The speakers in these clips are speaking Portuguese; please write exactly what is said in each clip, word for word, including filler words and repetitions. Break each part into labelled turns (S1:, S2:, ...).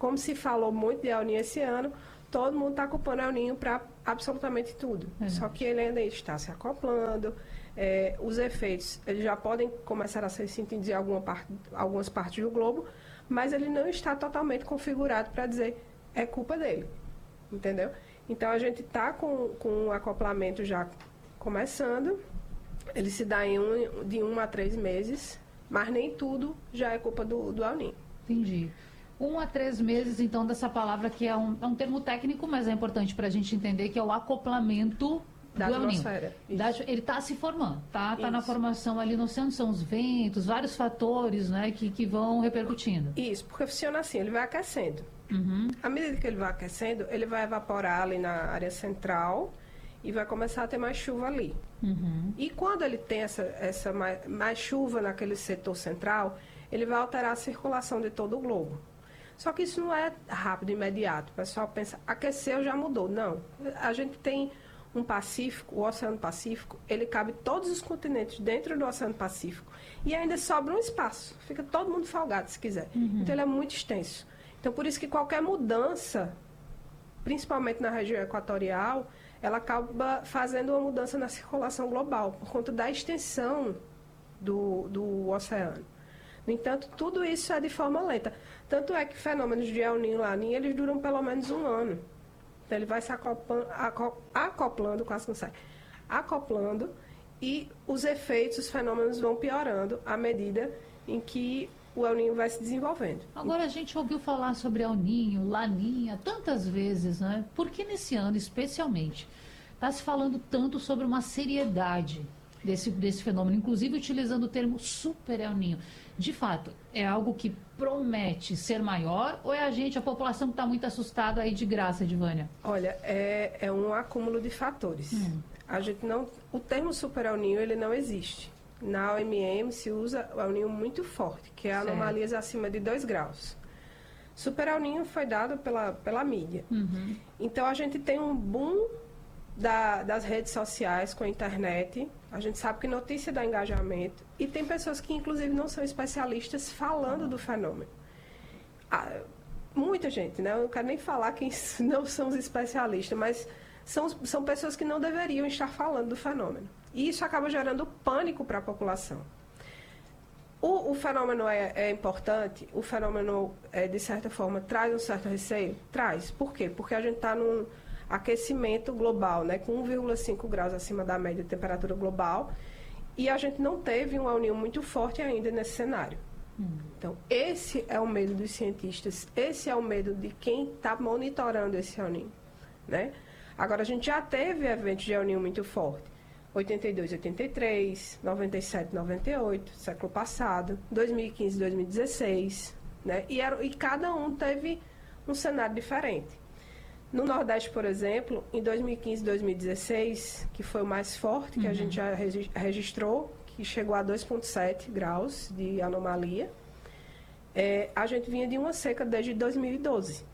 S1: como se falou muito de El Niño esse ano, todo mundo está culpando El Niño para absolutamente tudo. É. Só que ele ainda está se acoplando, é, os efeitos eles já podem começar a ser sentidos em alguma parte, algumas partes do globo, mas ele não está totalmente configurado para dizer é culpa dele, entendeu? Então a gente está com, com o acoplamento já começando, ele se dá em um, de um a três meses, mas nem tudo já é culpa do, do El Niño.
S2: Entendi. Um a três meses, então, dessa palavra que é um, é um termo técnico, mas é importante para a gente entender que é o acoplamento
S1: da
S2: do
S1: atmosfera.
S2: Da, ele está se formando, tá? Está na formação ali no oceano, são os ventos, vários fatores, né, que, que vão repercutindo.
S1: Isso, porque funciona assim, ele vai aquecendo.
S2: Uhum.
S1: À medida que ele vai aquecendo, ele vai evaporar ali na área central e vai começar a ter mais chuva ali.
S2: Uhum.
S1: E quando ele tem essa, essa mais, mais chuva naquele setor central, ele vai alterar a circulação de todo o globo. Só que isso não é rápido, imediato. O pessoal pensa, aqueceu, já mudou. Não. A gente tem um Pacífico, o Oceano Pacífico, ele cabe todos os continentes dentro do Oceano Pacífico. E ainda sobra um espaço. Fica todo mundo folgado, se quiser. Uhum. Então, ele é muito extenso. Então, por isso que qualquer mudança, principalmente na região equatorial, ela acaba fazendo uma mudança na circulação global, por conta da extensão do, do oceano. No entanto, tudo isso é de forma lenta. Tanto é que fenômenos de El Niño e Laninha, eles duram pelo menos um ano. Então, ele vai se acoplando, acoplando, quase não sai, acoplando, e os efeitos, os fenômenos vão piorando à medida em que o El Niño vai se desenvolvendo.
S2: Agora, a gente ouviu falar sobre El Niño, Laninha, tantas vezes, né? Por que nesse ano, especialmente, está se falando tanto sobre uma seriedade desse, desse fenômeno, inclusive utilizando o termo super El Niño? De fato, é algo que promete ser maior ou é a gente, a população que está muito assustada aí de graça, Edivânia?
S1: Olha, é, é um acúmulo de fatores. Hum. A gente não, o termo super El Niño, ele não existe. Na O M M se usa o El Niño muito forte, que é anomalias acima de dois graus. Super El Niño foi dado pela, pela mídia.
S2: Uhum.
S1: Então, a gente tem um boom da, das redes sociais com a internet. A gente sabe que notícia dá engajamento. E tem pessoas que, inclusive, não são especialistas falando uhum. do fenômeno. Ah, muita gente, né? Eu não quero nem falar quem não são os especialistas, mas são, são pessoas que não deveriam estar falando do fenômeno. E isso acaba gerando pânico para a população. O, o fenômeno é, é importante, o fenômeno, é, de certa forma, traz um certo receio? Traz. Por quê? Porque a gente está num aquecimento global, né, com um vírgula cinco graus acima da média de temperatura global, e a gente não teve um El Niño muito forte ainda nesse cenário. Hum. Então, esse é o medo dos cientistas, esse é o medo de quem está monitorando esse El Niño, né? Agora, a gente já teve eventos de El Niño muito forte. oitenta e dois, oitenta e três, noventa e sete, noventa e oito, século passado, dois mil e quinze, dois mil e dezesseis, né? E, era, e cada um teve um cenário diferente. No Nordeste, por exemplo, em dois mil e quinze, dois mil e dezesseis, que foi o mais forte que uhum. a gente já registrou, que chegou a dois vírgula sete graus de anomalia, é, a gente vinha de uma seca desde dois mil e doze.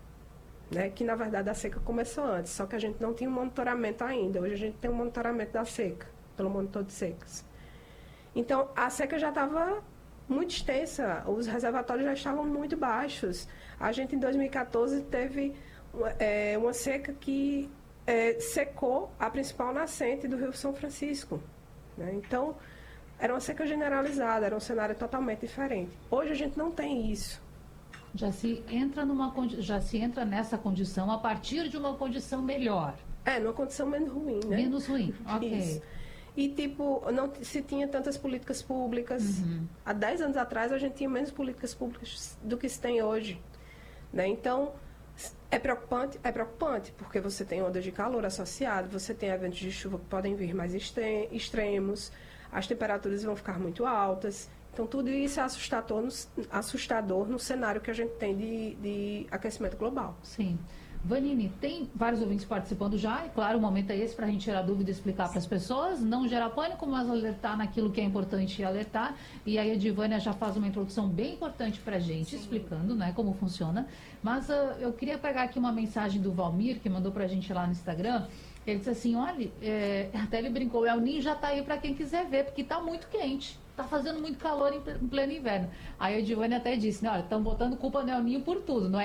S1: Né, que na verdade a seca começou antes, só que a gente não tinha um monitoramento ainda. Hoje a gente tem um monitoramento da seca, pelo monitor de secas. Então, a seca já estava muito extensa, os reservatórios já estavam muito baixos. A gente, em dois mil e quatorze, teve é, uma seca que é, secou a principal nascente do Rio São Francisco. Né? Então, era uma seca generalizada, era um cenário totalmente diferente. Hoje a gente não tem isso.
S2: Já se entra numa já se entra nessa condição a partir de uma condição melhor.
S1: É, numa condição menos ruim, né?
S2: Menos ruim, ok.
S1: Isso. E, tipo, não se tinha tantas políticas públicas. Uhum. Há dez anos atrás, a gente tinha menos políticas públicas do que se tem hoje. Né? Então, é preocupante? É preocupante, porque você tem ondas de calor associadas, você tem eventos de chuva que podem vir mais extremos, as temperaturas vão ficar muito altas. Então, tudo isso é assustador no, assustador no cenário que a gente tem de, de aquecimento global.
S2: Sim. Vanine, tem vários ouvintes participando já, e claro, o momento é esse para a gente tirar dúvida e explicar para as pessoas, não gerar pânico, mas alertar naquilo que é importante alertar. E aí a Edivânia já faz uma introdução bem importante para a gente, Sim. explicando, né, como funciona. Mas uh, eu queria pegar aqui uma mensagem do Valmir, que mandou para a gente lá no Instagram. Ele disse assim, olha, é, até ele brincou, o El Niño já está aí para quem quiser ver, porque está muito quente. Está fazendo muito calor em pleno inverno. Aí a Edivânia até disse, né, olha, estão botando culpa no El Niño por tudo, não é?